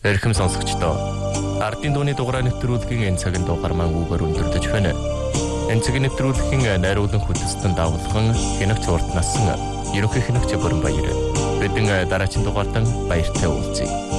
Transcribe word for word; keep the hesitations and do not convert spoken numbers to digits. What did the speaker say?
Эрхэм сонсогчдоо, ардын дууны дугаараа нэвтрүүлгийн энэ цагийн дугаар маань үгээр өндөрлөж байна. Энэ цагийн нэвтрүүлгийн найруулан хөтөлбөртөнд давлхан хинэгч урд насан ерөнхий хинэгч Бүрэн Баяр. Бидэн дараагийн дугаартан баяртай уулзъя.